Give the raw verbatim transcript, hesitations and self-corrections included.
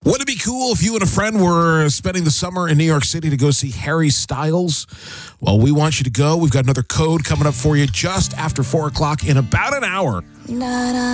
Would it be cool if you and a friend were spending the summer in New York City to go see Harry Styles? Well, we want you to go. We've got another code coming up for you just after four o'clock in about an hour.